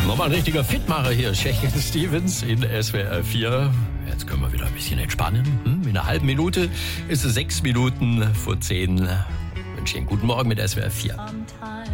Nochmal ein richtiger Fitmacher hier, Shakin' Stevens in SWR 4. Jetzt können wir wieder ein bisschen entspannen. In einer halben Minute ist es 6 Minuten vor 10. Ich wünsche Ihnen guten Morgen mit SWR 4.